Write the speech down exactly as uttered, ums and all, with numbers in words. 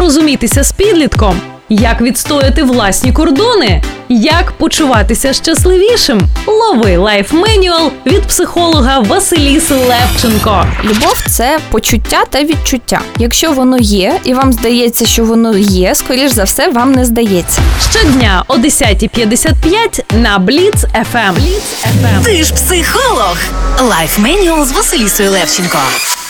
порозумітися з підлітком, як відстояти власні кордони, як почуватися щасливішим. Лови лайф-менюал від психолога Василіси Левченко. Любов – це почуття та відчуття. Якщо воно є, і вам здається, що воно є, скоріш за все, вам не здається. Щодня о десята п'ятдесят п'ять на Бліц еф ем. Ти ж психолог. Лайф-менюал з Василісою Левченко.